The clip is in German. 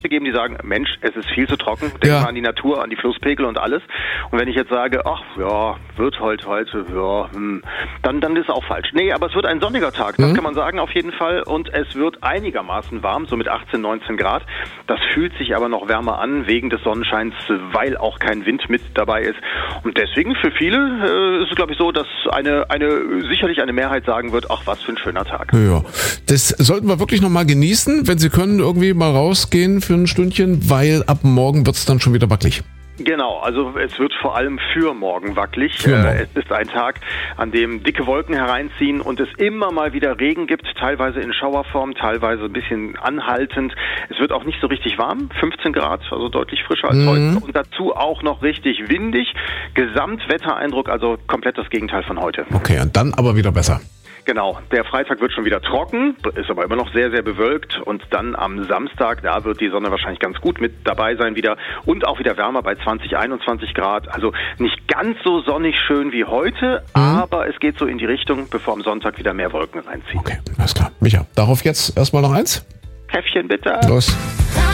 geben, die sagen, Mensch, es ist viel zu trocken, denk mal an die Natur, an die Flusspegel und alles. Und wenn ich jetzt sage, ach ja, wird heute, ja, dann ist es auch falsch. Nee, aber es wird ein sonniger Tag, das kann man sagen auf jeden Fall. Und es wird einigermaßen warm, so mit 18, 19 Grad. Das fühlt sich aber noch wärmer an, wegen des Sonnenscheins, weil auch kein Wind mit dabei ist. Und deswegen für viele ist es, glaube ich, so, dass sicherlich eine Mehrheit sagen wird, ach, was für ein schöner Tag. Ja, das sollten wir wirklich nochmal genießen, wenn Sie können, irgendwie mal rausgehen für ein Stündchen, weil ab morgen wird es dann schon wieder wackelig. Genau, also es wird vor allem für morgen wackelig. Es ist ein Tag, an dem dicke Wolken hereinziehen und es immer mal wieder Regen gibt, teilweise in Schauerform, teilweise ein bisschen anhaltend. Es wird auch nicht so richtig warm, 15 Grad, also deutlich frischer als heute. Und dazu auch noch richtig windig. Gesamtwettereindruck, also komplett das Gegenteil von heute. Okay, und dann aber wieder besser. Genau, der Freitag wird schon wieder trocken, ist aber immer noch sehr, sehr bewölkt und dann am Samstag, da wird die Sonne wahrscheinlich ganz gut mit dabei sein wieder und auch wieder wärmer bei 20, 21 Grad, also nicht ganz so sonnig schön wie heute, aber es geht so in die Richtung, bevor am Sonntag wieder mehr Wolken reinziehen. Okay, alles klar. Micha, darauf jetzt erstmal noch eins? Käffchen bitte. Los.